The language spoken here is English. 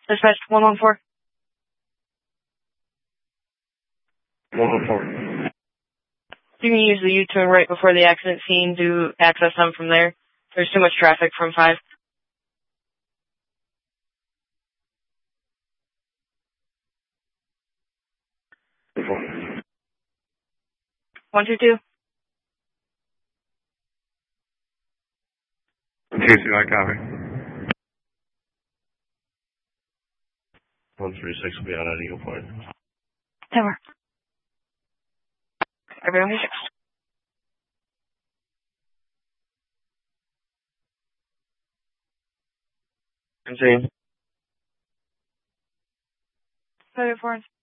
Dispatch 114. 114. You can use the U-turn right before the accident scene to access them from there. There's too much traffic from 5. 122. 2-2, I copy. 136 will be out at Eagle Point. Tower. Everyone is 17. 34.